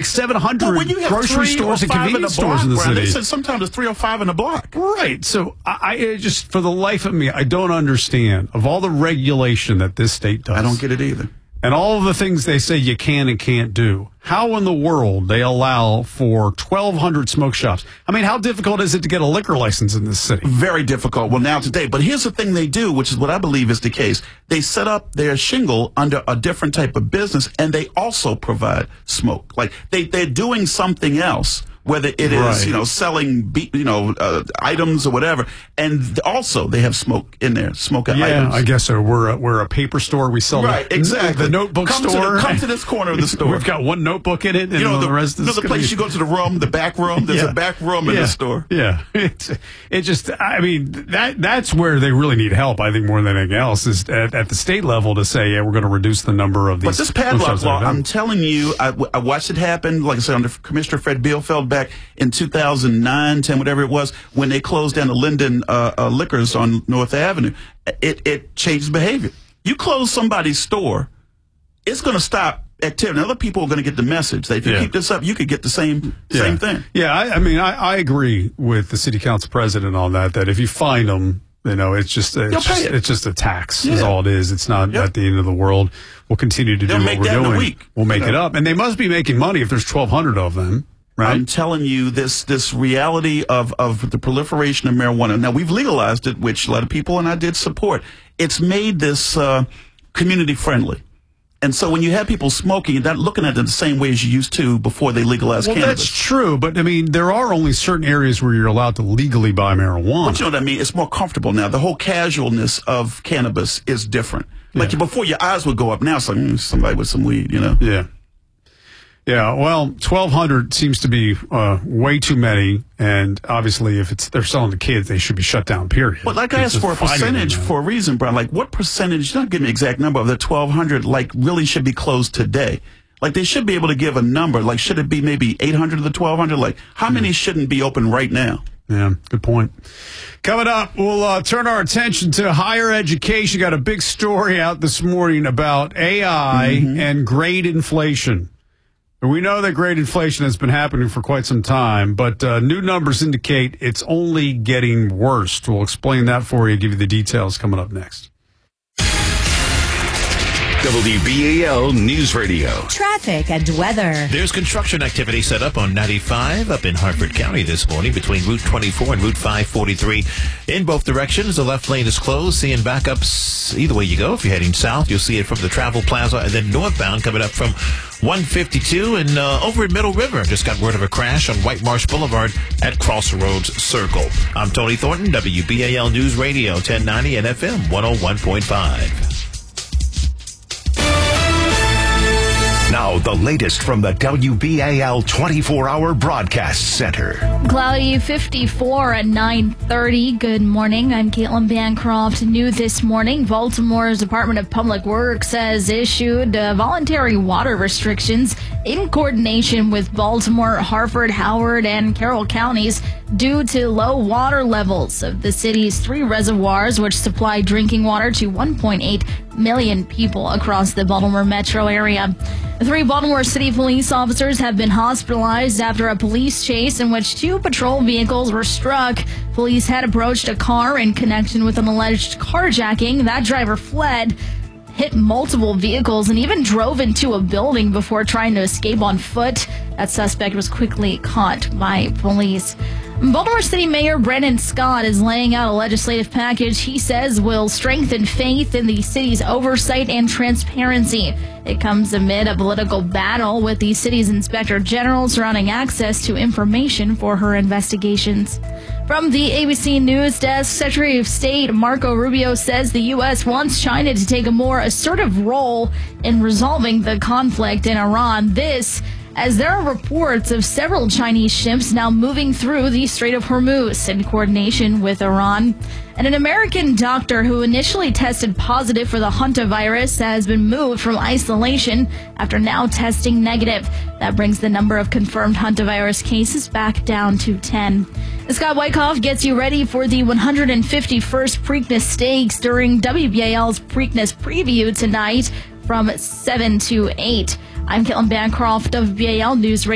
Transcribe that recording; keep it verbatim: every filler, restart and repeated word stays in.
seven hundred when you have grocery three stores or and five convenience in the stores in the block, Brian, city. They said sometimes it's three or five in the block. Right. So I, I just, for the life of me, I don't understand of all the regulation that this state does. I don't get it either. And all of the things they say you can and can't do. How in the world they allow for twelve hundred smoke shops? I mean, how difficult is it to get a liquor license in this city? Very difficult. Well, now today. But here's the thing they do, which is what I believe is the case. They set up their shingle under a different type of business, and they also provide smoke. Like they, they're doing something else. Whether it is, Right. you know, selling, be, you know, uh, items or whatever. And also they have smoke in there, smoke Yeah, items. I guess so. We're a, we're a paper store. We sell Right, the, exactly. the notebook come store. To the, come to this corner of the store. We've got one notebook in it, and you know, the, the rest you is know, the place you go to the room, the back room. There's Yeah. a back room in yeah. the store. Yeah, it's it just. I mean, that that's where they really need help. I think more than anything else is at, at the state level to say, yeah, we're going to reduce the number of these. But this padlock shops that law, are done. I'm telling you, I, I watched it happen. Like I said, under Commissioner Fred Bielfeld back in two thousand nine, ten, whatever it was, when they closed down the Linden uh, uh, Liquors on North Avenue. It it changed behavior. You close somebody's store, it's going to stop activity. Other people are going to get the message that if you Yeah. keep this up, you could get the same yeah. same thing. Yeah, I, I mean, I, I agree with the city council president on that. That if you find them, you know, it's just it's, You'll pay just, it. it's just a tax. Yeah. Is all it is. It's not Yep. at the end of the world. We'll continue to They'll do make what we're that in a doing. week. We'll make You it know. up, and they must be making money if there's twelve hundred of them. Right. I'm telling you, this this reality of, of the proliferation of marijuana. Now, we've legalized it, which a lot of people and I did support. It's made this uh, community friendly. And so when you have people smoking, you're not looking at it the same way as you used to before they legalized Well, cannabis. that's true, but I mean, there are only certain areas where you're allowed to legally buy marijuana. But you know what I mean? It's more comfortable now. The whole casualness of cannabis is different. Like Yeah. before, your eyes would go up. Now it's like mm, somebody with some weed, you know? Yeah. Yeah, well, twelve hundred seems to be uh, way too many, and obviously, if it's they're selling to kids, they should be shut down. Period. But like I It's asked for a just fighting percentage them, for a reason, Brian. Like what percentage? Don't give me an exact number of the twelve hundred. Like really should be closed today. Like they should be able to give a number. Like should it be maybe eight hundred of the twelve hundred? Like how many shouldn't be open right now? Yeah, good point. Coming up, we'll uh, turn our attention to higher education. Got a big story out this morning about A I Mm-hmm. and grade inflation. We know that grade inflation has been happening for quite some time, but uh, new numbers indicate it's only getting worse. We'll explain that for you, give you the details coming up next. W B A L News Radio. Traffic and weather. There's construction activity set up on ninety-five up in Hartford County this morning between Route twenty-four and Route five forty-three. In both directions, the left lane is closed. Seeing backups either way you go. If you're heading south, you'll see it from the Travel Plaza, and then northbound coming up from one fifty-two and uh, over at Middle River. Just got word of a crash on White Marsh Boulevard at Crossroads Circle. I'm Tony Thornton, W B A L News Radio, ten ninety and F M one oh one point five. Now, the latest from the W B A L twenty-four hour Broadcast Center. Cloudy fifty-four at nine thirty. Good morning. I'm Caitlin Bancroft. New this morning, Baltimore's Department of Public Works has issued uh, voluntary water restrictions in coordination with Baltimore, Harford, Howard, and Carroll counties due to low water levels of the city's three reservoirs, which supply drinking water to one point eight million people across the Baltimore metro area. Three Baltimore City police officers have been hospitalized after a police chase in which two patrol vehicles were struck. Police had approached a car in connection with an alleged carjacking. That driver fled, hit multiple vehicles, and even drove into a building before trying to escape on foot. That suspect was quickly caught by police. Baltimore City Mayor Brandon Scott is laying out a legislative package he says will strengthen faith in the city's oversight and transparency. It comes amid a political battle with the city's inspector general surrounding access to information for her investigations. From the A B C News Desk, Secretary of State Marco Rubio says the U S wants China to take a more assertive role in resolving the conflict in Iran. This as there are reports of several Chinese ships now moving through the Strait of Hormuz in coordination with Iran. And an American doctor who initially tested positive for the hantavirus has been moved from isolation after now testing negative. That brings the number of confirmed hantavirus cases back down to ten. Scott Wyckoff gets you ready for the one hundred fifty-first Preakness Stakes during W B A L's Preakness Preview tonight from seven to eight. I'm Caitlin Bancroft of W B A L News Radio.